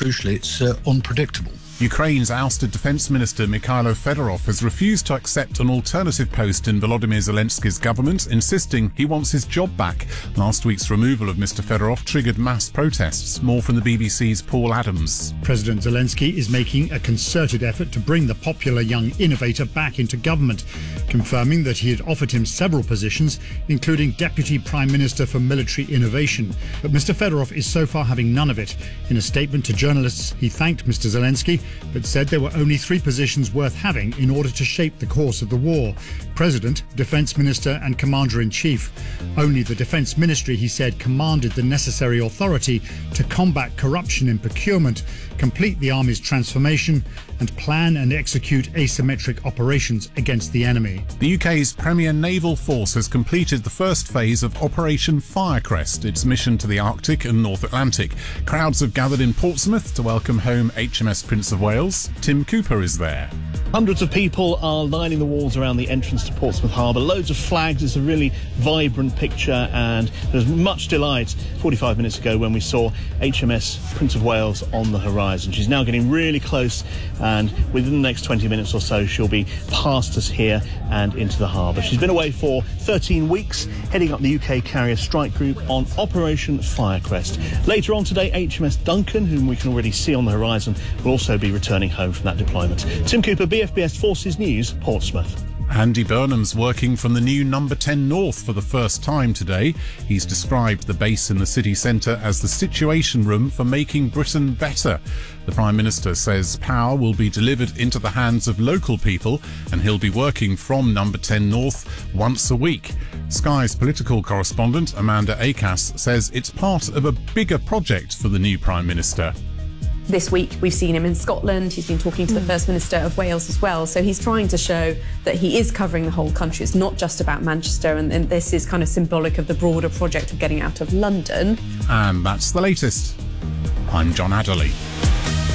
crucially, it's unpredictable. Ukraine's ousted Defence Minister Mikhailo Fedorov has refused to accept an alternative post in Volodymyr Zelensky's government, insisting he wants his job back. Last week's removal of Mr Fedorov triggered mass protests. More from the BBC's Paul Adams. President Zelensky is making a concerted effort to bring the popular young innovator back into government, confirming that he had offered him several positions, including Deputy Prime Minister for Military Innovation. But Mr Fedorov is so far having none of it. In a statement to journalists, he thanked Mr Zelensky, but said there were only 3 positions worth having in order to shape the course of the war: President, Defence Minister and Commander-in-Chief. Only the Defence Ministry, he said, commanded the necessary authority to combat corruption in procurement, complete the army's transformation and plan and execute asymmetric operations against the enemy. The UK's premier naval force has completed the first phase of Operation Firecrest, its mission to the Arctic and North Atlantic. Crowds have gathered in Portsmouth to welcome home HMS Prince of Wales. Tim Cooper is there. Hundreds of people are lining the walls around the entrance to Portsmouth Harbour. Loads of flags. It's a really vibrant picture, and there's much delight 45 minutes ago when we saw HMS Prince of Wales on the horizon. She's now getting really close, and within the next 20 minutes or so she'll be past us here and into the harbour. She's been away for 13 weeks, heading up the UK Carrier Strike Group on Operation Firecrest. Later on today, HMS Duncan, whom we can already see on the horizon, will also be returning home from that deployment. Tim Cooper, BFBS Forces News, Portsmouth. Andy Burnham's working from the new Number 10 North for the first time today. He's described the base in the city centre as the situation room for making Britain better. The Prime Minister says power will be delivered into the hands of local people, and he'll be working from Number 10 North once a week. Sky's political correspondent Amanda Akas says it's part of a bigger project for the new Prime Minister. This week we've seen him in Scotland. He's been talking to the First Minister of Wales as well. So he's trying to show that he is covering the whole country. It's not just about Manchester, and this is kind of symbolic of the broader project of getting out of London. And that's the latest. I'm John Adderley.